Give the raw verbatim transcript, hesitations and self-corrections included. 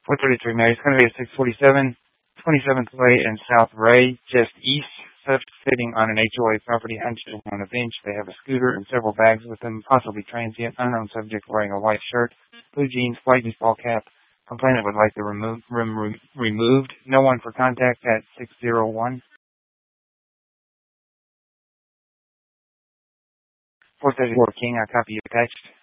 four thirty-three Mary. It's going to be at six forty-seven, twenty-seventh Way and South Ray, just east. Suspect sitting on an H O A property hunched on a bench. They have a scooter and several bags with them, possibly transient. Unknown subject wearing a white shirt, blue jeans, white baseball cap. Complainant would like the remo- room re- removed. No one for contact at six oh one. four thirty-four King, I copy your text.